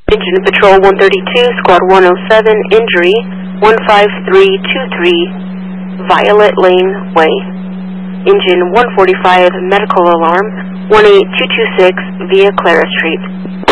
Engine Patrol 132, Squad 107, injury 15323, Violet Lane Way. Engine 145, medical alarm 18226 via Clara Street.